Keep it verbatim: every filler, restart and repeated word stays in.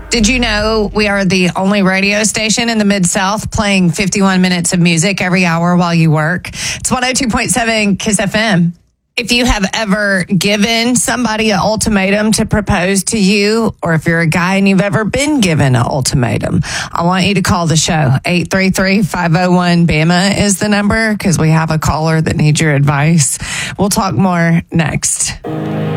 Did you know we are the only radio station in the Mid-South playing fifty-one minutes of music every hour while you work? It's one oh two point seven Kiss F M. If you have ever given somebody an ultimatum to propose to you, or if you're a guy and you've ever been given an ultimatum, I want you to call the show. eight three three, five oh one, B A M A is the number because we have a caller that needs your advice. We'll talk more next.